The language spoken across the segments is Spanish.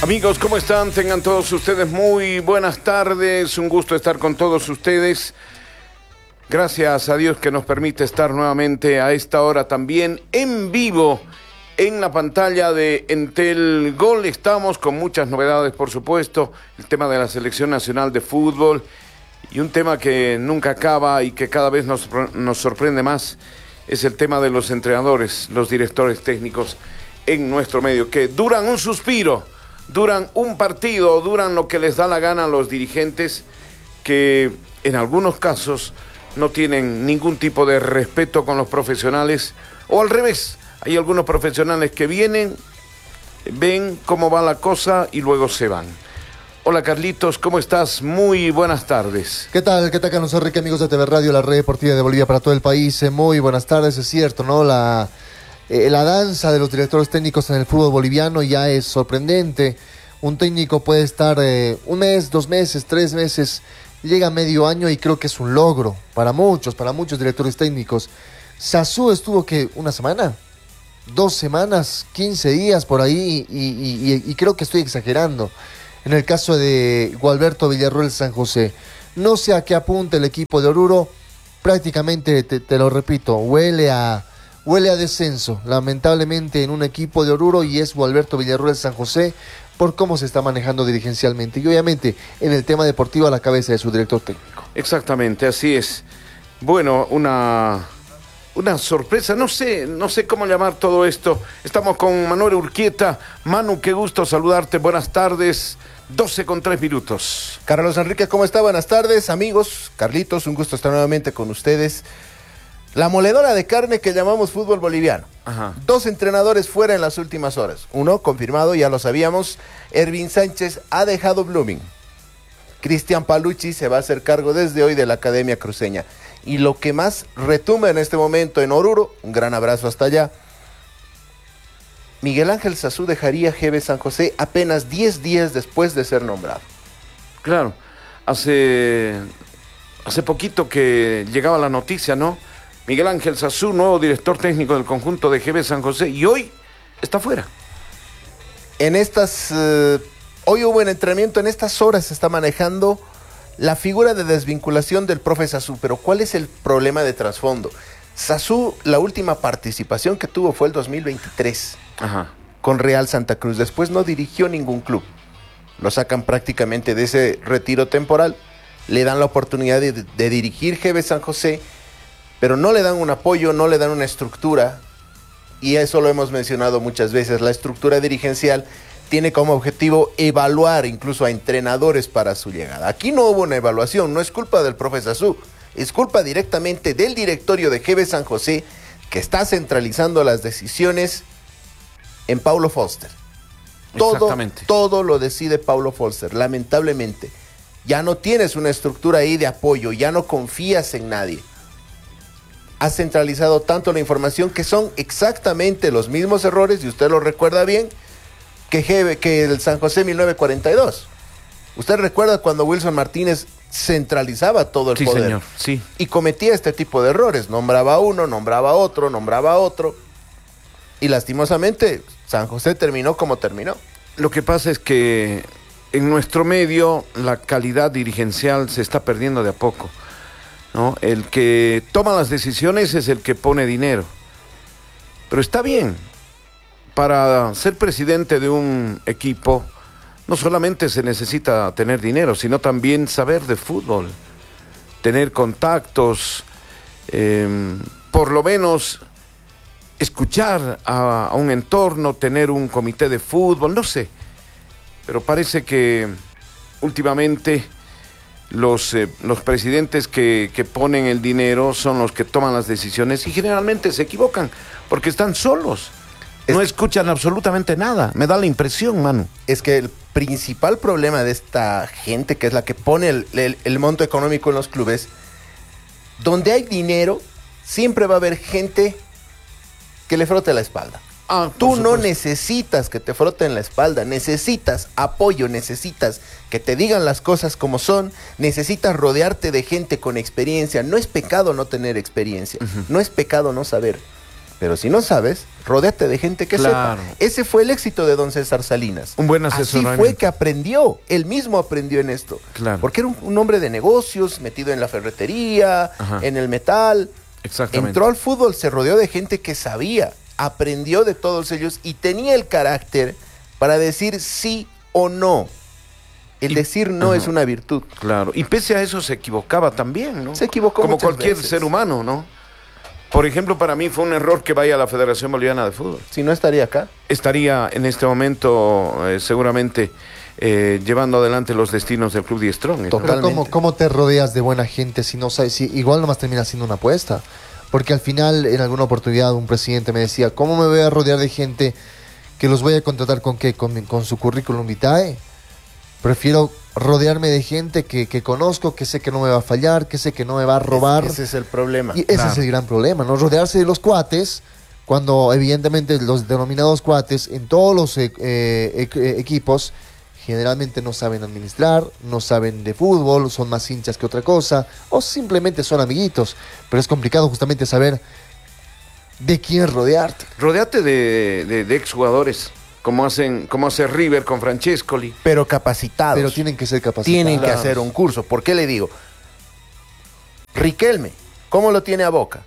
Amigos, ¿cómo están? Tengan todos ustedes muy buenas tardes. Un gusto estar con todos ustedes. Gracias a Dios que nos permite estar nuevamente a esta hora también en vivo en la pantalla de Entel Gol. Estamos con muchas novedades, por supuesto. El tema de la Selección Nacional de Fútbol y un tema que nunca acaba y que cada vez nos sorprende más es el tema de los entrenadores, los directores técnicos en nuestro medio, que duran un suspiro, duran un partido, duran lo que les da la gana a los dirigentes, que en algunos casos no tienen ningún tipo de respeto con los profesionales, o al revés, hay algunos profesionales que vienen, ven cómo va la cosa y luego se van. Hola Carlitos, ¿cómo estás? Muy buenas tardes. ¿Qué tal, Carlos Enrique, amigos de TV Radio, la red deportiva de Bolivia para todo el país? Muy buenas tardes, es cierto, ¿no? La danza de los directores técnicos en el fútbol boliviano ya es sorprendente. Un técnico puede estar un mes, 2 meses, 3 meses, llega a medio año y creo que es un logro para muchos directores técnicos. Sassou estuvo, ¿qué? ¿Una semana? 2 semanas, 15 días por ahí y creo que estoy exagerando. En el caso de Gualberto Villarroel San José, no sé a qué apunta el equipo de Oruro, prácticamente, te lo repito, huele a descenso, lamentablemente, en un equipo de Oruro, y es Gualberto Villarroel San José por cómo se está manejando dirigencialmente y obviamente en el tema deportivo a la cabeza de su director técnico. Exactamente, así es. Bueno, una sorpresa, no sé cómo llamar todo esto. Estamos con Manuel Urquieta. Manu, qué gusto saludarte, buenas tardes. 12:03. Carlos Enrique, ¿cómo está? Buenas tardes, amigos. Carlitos, un gusto estar nuevamente con ustedes. La moledora de carne que llamamos fútbol boliviano. Ajá. 2 entrenadores fuera en las últimas horas. Uno, confirmado, ya lo sabíamos, Ervin Sánchez ha dejado Blooming. Cristian Palucci se va a hacer cargo desde hoy de la Academia Cruceña. Y lo que más retumba en este momento en Oruro, un gran abrazo hasta allá, Miguel Ángel Sassou dejaría GB San José apenas 10 días después de ser nombrado. Claro, hace poquito que llegaba la noticia, ¿no? Miguel Ángel Sassou, nuevo director técnico del conjunto de GB San José, y hoy está fuera. Hoy hubo un entrenamiento, en estas horas se está manejando la figura de desvinculación del profe Sassou, pero ¿cuál es el problema de trasfondo? Sassou, la última participación que tuvo fue el 2023. Ajá. Con Real Santa Cruz. Después no dirigió ningún club. Lo sacan prácticamente de ese retiro temporal. Le dan la oportunidad de dirigir GB San José, pero no le dan un apoyo, no le dan una estructura. Y eso lo hemos mencionado muchas veces. La estructura dirigencial tiene como objetivo evaluar incluso a entrenadores para su llegada. Aquí no hubo una evaluación, no es culpa del profe Sassou, es culpa directamente del directorio de GB San José, que está centralizando las decisiones en Paulo Foster. Todo lo decide Paulo Foster, lamentablemente. Ya no tienes una estructura ahí de apoyo, ya no confías en nadie. Has centralizado tanto la información que son exactamente los mismos errores, y usted lo recuerda bien, que el San José 1942. Usted recuerda cuando Wilson Martínez centralizaba todo el poder. Señor, sí. Y cometía este tipo de errores. Nombraba a uno, nombraba a otro. Y lastimosamente, San José terminó como terminó. Lo que pasa es que en nuestro medio la calidad dirigencial se está perdiendo de a poco, ¿no? El que toma las decisiones es el que pone dinero. Pero está bien. Para ser presidente de un equipo, no solamente se necesita tener dinero, sino también saber de fútbol, tener contactos, por lo menos escuchar a un entorno, tener un comité de fútbol, no sé. Pero parece que últimamente los presidentes que ponen el dinero son los que toman las decisiones y generalmente se equivocan porque están solos. No escuchan absolutamente nada. Me da la impresión, Manu. Es que el principal problema de esta gente, que es la que pone el monto económico en los clubes, donde hay dinero, siempre va a haber gente que le frote la espalda. Tú no necesitas que te froten la espalda, necesitas apoyo, necesitas que te digan las cosas como son, necesitas rodearte de gente con experiencia. No es pecado no tener experiencia, no es pecado no saber, Pero si no sabes, rodéate de gente que Claro. sepa. Ese fue el éxito de don César Salinas. Un buen Así asesoramiento. fue que aprendió, él mismo aprendió en esto. Claro. Porque era un hombre de negocios, metido en la ferretería, Ajá. en el metal. Exactamente. Entró al fútbol, se rodeó de gente que sabía, aprendió de todos ellos y tenía el carácter para decir sí o no. El decir no Ajá. es una virtud. Claro, y pese a eso se equivocaba también, ¿no? Se equivocó como muchas cualquier veces. ser humano, ¿no? Por ejemplo, para mí fue un error que vaya a la Federación Boliviana de Fútbol. Si no estaría acá. Estaría en este momento seguramente llevando adelante los destinos del Club Die Strong. Total. Pero Totalmente. ¿cómo te rodeas de buena gente si no sabes? Si igual nomás termina siendo una apuesta. Porque al final, en alguna oportunidad, un presidente me decía, ¿cómo me voy a rodear de gente que los voy a contratar con qué? ¿Con su currículum vitae? Prefiero rodearme de gente que conozco, que sé que no me va a fallar, que sé que no me va a robar. Ese es el problema. Y ese Claro. es el gran problema, ¿no? Rodearse de los cuates, cuando evidentemente los denominados cuates en todos los equipos generalmente no saben administrar, no saben de fútbol, son más hinchas que otra cosa, o simplemente son amiguitos. Pero es complicado justamente saber de quién rodearte. Rodéate de exjugadores, como hace River con Francescoli. Pero capacitados. Pero tienen que ser capacitados. Tienen que Claro. hacer un curso. ¿Por qué le digo? Riquelme, ¿cómo lo tiene a Boca?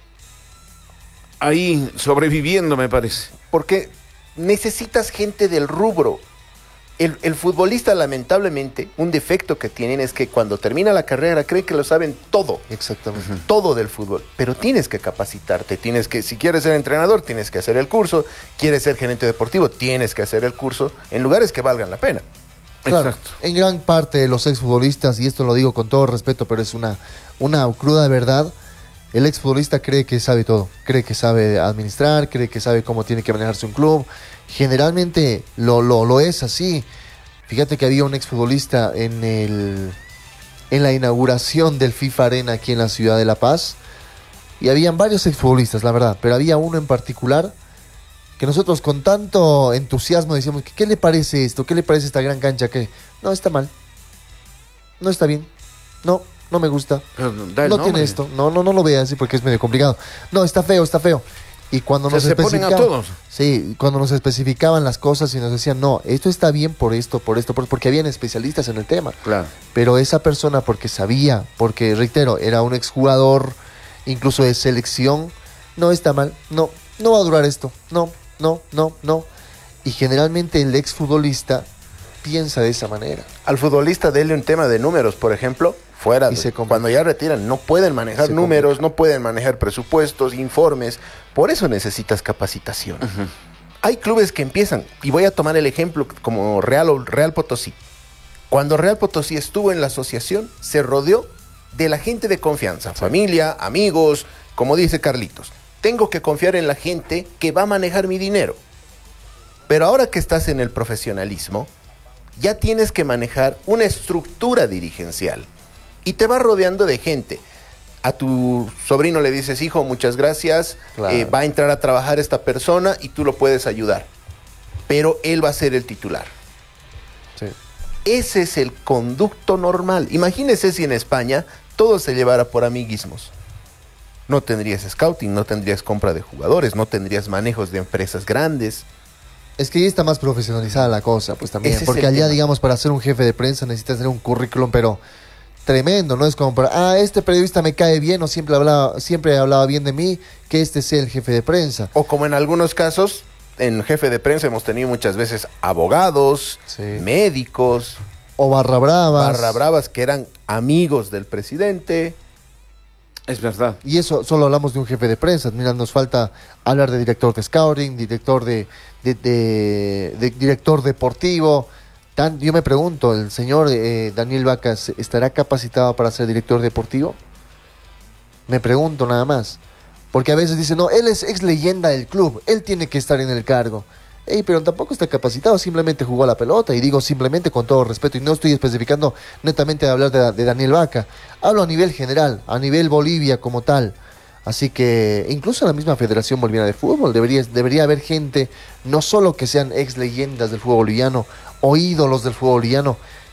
Ahí sobreviviendo, me parece. Porque necesitas gente del rubro. El futbolista, lamentablemente, un defecto que tienen es que cuando termina la carrera cree que lo saben todo. Exactamente. Todo del fútbol, pero tienes que capacitarte, tienes que, si quieres ser entrenador, tienes que hacer el curso, quieres ser gerente deportivo, tienes que hacer el curso en lugares que valgan la pena. Claro, Exacto. en gran parte de los exfutbolistas, y esto lo digo con todo respeto, pero es una cruda verdad, el exfutbolista cree que sabe todo, cree que sabe administrar, cree que sabe cómo tiene que manejarse un club. Generalmente lo es así. Fíjate que había un exfutbolista en la inauguración del FIFA Arena aquí en la ciudad de La Paz, y habían varios exfutbolistas, la verdad, pero había uno en particular que nosotros con tanto entusiasmo decíamos, ¿qué le parece esto? ¿Qué le parece esta gran cancha? Que no, está mal, no está bien, no me gusta, Pero da el no nombre. tiene esto, no lo veas así porque es medio complicado, no, está feo. Y cuando O sea, nos se ponen a especificaban, todos. sí, cuando nos especificaban las cosas y nos decían, no, esto está bien por esto, porque habían especialistas en el tema. Claro. Pero esa persona, porque sabía, porque reitero, era un exjugador, incluso de selección, no está mal, no va a durar esto, no. Y generalmente el exfutbolista piensa de esa manera. Al futbolista dele un tema de números, por ejemplo, fuera. Y se complica. Cuando ya retiran, no pueden manejar Se números, no pueden manejar presupuestos, informes. Por eso necesitas capacitación. Hay clubes que empiezan, y voy a tomar el ejemplo como Real Potosí. Cuando Real Potosí estuvo en la asociación, se rodeó de la gente de confianza, familia, amigos, como dice Carlitos. Tengo que confiar en la gente que va a manejar mi dinero. Pero ahora que estás en el profesionalismo, ya tienes que manejar una estructura dirigencial. Y te vas rodeando de gente. A tu sobrino le dices, hijo, muchas gracias, Claro. va a entrar a trabajar esta persona y tú lo puedes ayudar. Pero él va a ser el titular. Sí. Ese es el conducto normal. Imagínese si en España todo se llevara por amiguismos. No tendrías scouting, no tendrías compra de jugadores, no tendrías manejos de empresas grandes. Es que ahí está más profesionalizada la cosa, pues también. Ese es Porque el allá, tema. digamos, para ser un jefe de prensa necesitas tener un currículum, pero tremendo, ¿no? Es como para, este periodista me cae bien o siempre hablaba bien de mí, que este sea el jefe de prensa. O como en algunos casos, en jefe de prensa hemos tenido muchas veces abogados, Sí. médicos, O barra bravas. barra bravas que eran amigos del presidente. Es verdad. Y eso solo hablamos de un jefe de prensa. Mira, nos falta hablar de director de scouting, director de director deportivo. Yo me pregunto, ¿el señor Daniel Vacas estará capacitado para ser director deportivo? Me pregunto nada más. Porque a veces dicen, no, él es ex leyenda del club, él tiene que estar en el cargo. Ey, pero tampoco está capacitado, simplemente jugó a la pelota. Y digo simplemente con todo respeto, y no estoy especificando netamente de hablar de Daniel Vaca. Hablo a nivel general, a nivel Bolivia como tal. Así que incluso en la misma Federación Boliviana de Fútbol debería haber gente, no solo que sean ex leyendas del fútbol boliviano o ídolos del fútbol boliviano,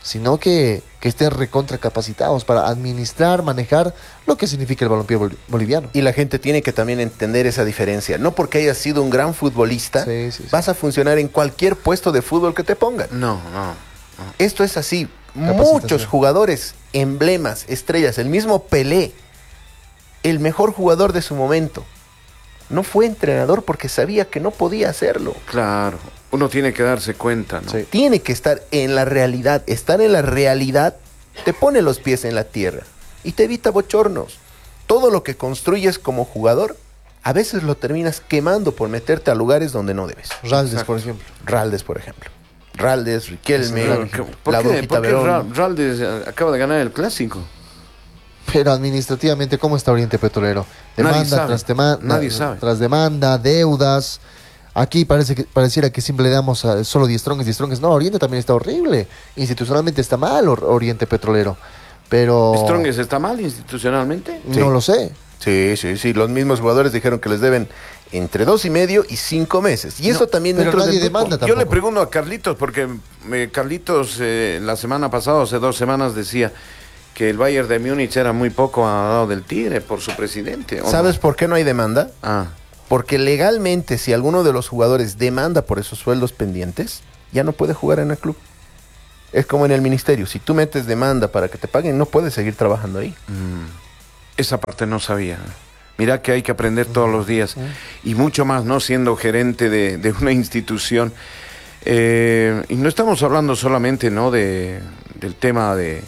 sino que estén recontracapacitados para administrar, manejar lo que significa el balompié boliviano. Y la gente tiene que también entender esa diferencia. No porque hayas sido un gran futbolista, vas a funcionar en cualquier puesto de fútbol que te pongan. No. Esto es así. Muchos jugadores, emblemas, estrellas, el mismo Pelé, el mejor jugador de su momento, no fue entrenador porque sabía que no podía hacerlo. Claro, uno tiene que darse cuenta, ¿no? Sí. Tiene que estar en la realidad. Estar en la realidad te pone los pies en la tierra y te evita bochornos. Todo lo que construyes como jugador, a veces lo terminas quemando por meterte a lugares donde no debes. Raldes, por ejemplo. Raldes, Riquelme, ¿Por qué Raldes acaba de ganar el clásico? Pero administrativamente, ¿cómo está Oriente Petrolero? Demanda tras demanda, deudas. Aquí pareciera que siempre le damos solo 10 tronques. No, Oriente también está horrible. Institucionalmente está mal Oriente Petrolero. Pero ¿Strongest está mal institucionalmente? No lo sé. Sí. Los mismos jugadores dijeron que les deben entre 2,5 y 5 meses. Y eso también pero nadie demanda tampoco. Yo le pregunto a Carlitos, porque Carlitos la semana pasada, hace 2 semanas, decía que el Bayern de Múnich era muy poco al lado del Tigre por su presidente. ¿Sabes por qué no hay demanda? Ah. Porque legalmente, si alguno de los jugadores demanda por esos sueldos pendientes, ya no puede jugar en el club. Es como en el ministerio. Si tú metes demanda para que te paguen, no puedes seguir trabajando ahí. Esa parte no sabía. Mira que hay que aprender todos los días. Y mucho más, ¿no? Siendo gerente de una institución. Y no estamos hablando solamente, ¿no? del tema de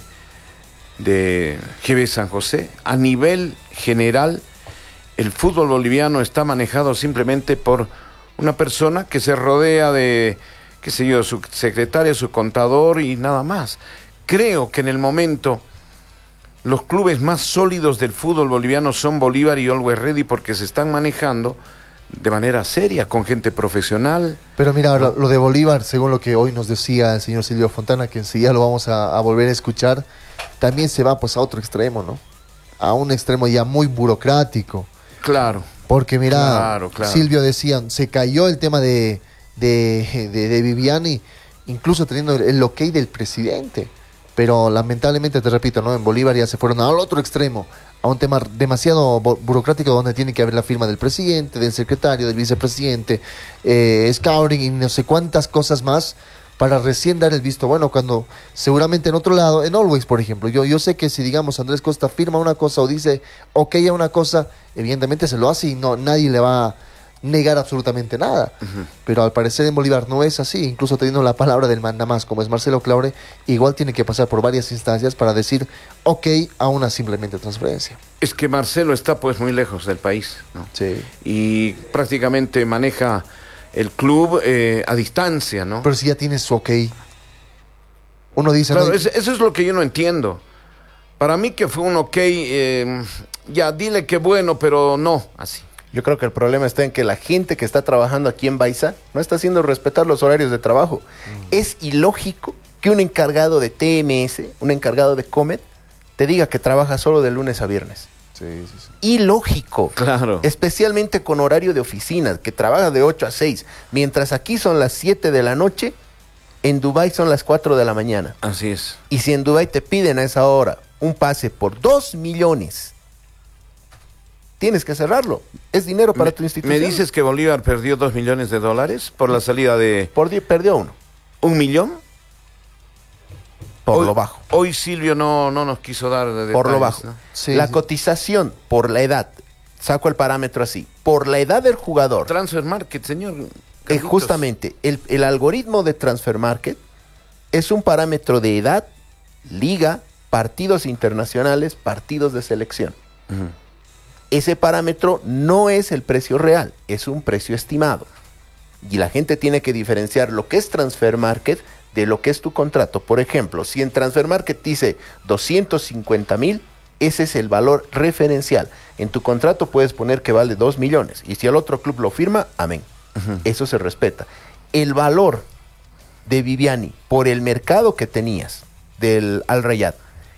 GB San José. A nivel general, el fútbol boliviano está manejado simplemente por una persona que se rodea de, qué sé yo, su secretaria, su contador y nada más. Creo que en el momento los clubes más sólidos del fútbol boliviano son Bolívar y Always Ready porque se están manejando de manera seria, con gente profesional. Pero mira, lo de Bolívar, según lo que hoy nos decía el señor Silvio Fontana, que enseguida lo vamos a volver a escuchar, también se va pues a otro extremo, ¿no? A un extremo ya muy burocrático. Claro. Porque mira, claro. Silvio decía, se cayó el tema de Viviani, incluso teniendo el ok del presidente. Pero lamentablemente, te repito, ¿no? En Bolívar ya se fueron al otro extremo, a un tema demasiado burocrático donde tiene que haber la firma del presidente, del secretario, del vicepresidente, scouting y no sé cuántas cosas más para recién dar el visto bueno, cuando seguramente en otro lado, en Always, por ejemplo, yo sé que si, digamos, Andrés Costa firma una cosa o dice ok a una cosa, evidentemente se lo hace y nadie le va a negar absolutamente nada. Pero al parecer en Bolívar no es así, incluso teniendo la palabra del mandamás, como es Marcelo Claure, igual tiene que pasar por varias instancias para decir ok a una simplemente transferencia. Es que Marcelo está pues muy lejos del país, ¿no? Sí. Y prácticamente maneja el club a distancia, ¿no? Pero si ya tiene su ok, uno dice... Claro, no, eso es lo que yo no entiendo. Para mí que fue un ok, ya dile que bueno, pero no, así. Yo creo que el problema está en que la gente que está trabajando aquí en Baiza no está haciendo respetar los horarios de trabajo. Es ilógico que un encargado de TMS, un encargado de Comet, te diga que trabaja solo de lunes a viernes. Sí. Ilógico. Claro. Especialmente con horario de oficina, que trabaja de 8 a 6. Mientras aquí son las 7 de la noche, en Dubái son las 4 de la mañana. Así es. Y si en Dubái te piden a esa hora un pase por 2 millones, tienes que cerrarlo. Es dinero para tu institución. ¿Me dices que Bolívar perdió $2 millones por la salida de... Perdió uno. ¿1 millón? Por lo bajo. Hoy Silvio no nos quiso dar detalles. Por lo bajo. ¿No? Sí, la sí. cotización por la edad, saco el parámetro así, por la edad del jugador. Transfer Market, señor. Carlitos. Justamente, el algoritmo de Transfer Market es un parámetro de edad, liga, partidos internacionales, partidos de selección. Ese parámetro no es el precio real, es un precio estimado. Y la gente tiene que diferenciar lo que es Transfer Market de lo que es tu contrato. Por ejemplo, si en Transfer Market dice 250,000, ese es el valor referencial. En tu contrato puedes poner que vale 2 millones. Y si el otro club lo firma, amén. Eso se respeta. El valor de Viviani por el mercado que tenías del Al Rayyan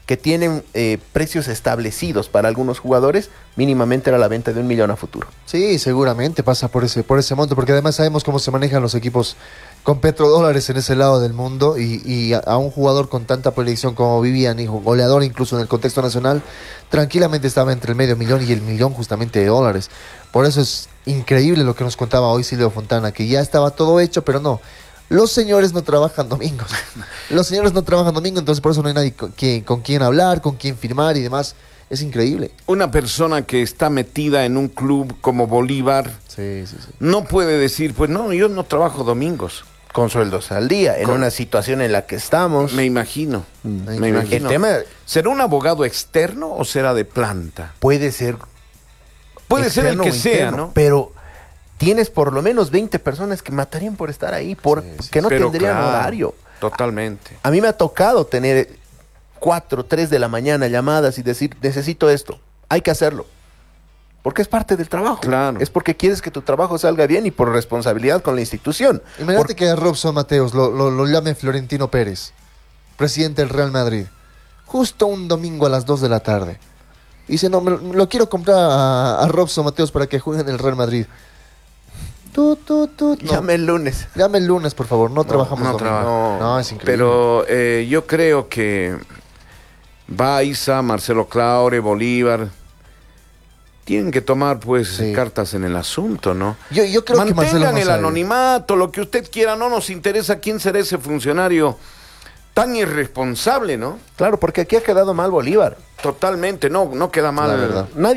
que tienen precios establecidos para algunos jugadores, mínimamente era la venta de 1 millón a futuro. Sí, seguramente pasa por ese monto, porque además sabemos cómo se manejan los equipos con petrodólares en ese lado del mundo y a un jugador con tanta proyección como Vivian, hijo, goleador incluso en el contexto nacional, tranquilamente estaba entre el $500,000 y el millón justamente de dólares. Por eso es increíble lo que nos contaba hoy Silvio Fontana, que ya estaba todo hecho, pero no. Los señores no trabajan domingos. Los señores no trabajan domingos, entonces por eso no hay nadie con quien hablar, con quien firmar y demás. Es increíble. Una persona que está metida en un club como Bolívar Sí. no puede decir, pues no, yo no trabajo domingos. Con sueldos al día, en una situación en la que estamos. Me imagino. Me El imagino. tema ¿Será un abogado externo o será de planta? puede ser Puede ser el externo que o sea, interno, ¿no? pero tienes por lo menos 20 personas que matarían por estar ahí, porque no Pero tendrían claro, horario. Totalmente. A mí me ha tocado tener 4, 3 de la mañana llamadas y decir, necesito esto, hay que hacerlo. Porque es parte del trabajo. Claro. Es porque quieres que tu trabajo salga bien y por responsabilidad con la institución. Imagínate que a Robson Mateos lo llame Florentino Pérez, presidente del Real Madrid, justo un domingo a las 2 de la tarde. Y dice, no, lo quiero comprar a Robson Mateos para que juegue en el Real Madrid. No. Llame el lunes. Llame el lunes, por favor, no trabajamos no domingo. trabajo. No, es increíble. Pero yo creo que Baiza, Marcelo Claure, Bolívar tienen que tomar pues Sí. cartas en el asunto, ¿no? Yo creo que Marcelo Mantengan no el sabe. anonimato, lo que usted quiera, no nos interesa quién será ese funcionario tan irresponsable, ¿no? Claro, porque aquí ha quedado mal Bolívar. Totalmente, no queda mal. La verdad. Nadie